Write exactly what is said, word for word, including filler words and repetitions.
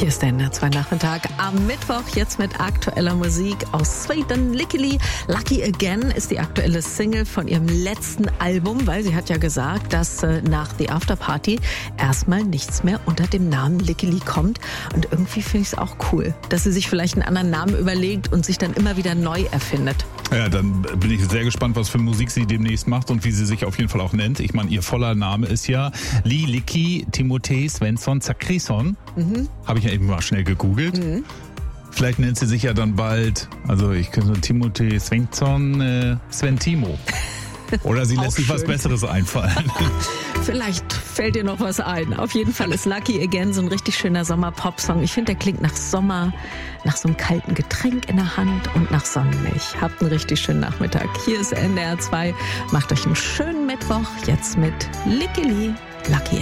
Hier ist der N R zwei Nachmittag am Mittwoch, jetzt mit aktueller Musik aus Sweden. Lykkeli, Lucky Again ist die aktuelle Single von ihrem letzten Album, weil sie hat ja gesagt, dass äh, nach The After Party erstmal nichts mehr unter dem Namen Lykkeli kommt. Und irgendwie finde ich es auch cool, dass sie sich vielleicht einen anderen Namen überlegt und sich dann immer wieder neu erfindet. Ja, dann bin ich sehr gespannt, was für Musik sie demnächst macht und wie sie sich auf jeden Fall auch nennt. Ich meine, ihr voller Name ist ja Lykkeli Timothée Svensson Zachrisson. Mhm. Habe ich ja eben mal schnell gegoogelt. Mhm. Vielleicht nennt sie sich ja dann bald, also ich könnte so Timothée Svensson äh, Sven Timo. Oder sie lässt sich was Besseres einfallen. Vielleicht fällt dir noch was ein. Auf jeden Fall ist Lucky Again so ein richtig schöner Sommer-Pop-Song. Ich finde, der klingt nach Sommer, nach so einem kalten Getränk in der Hand und nach Sonnenmilch. Habt einen richtig schönen Nachmittag. Hier ist N D R zwei. Macht euch einen schönen Mittwoch. Jetzt mit Lykkeli, Lucky Again.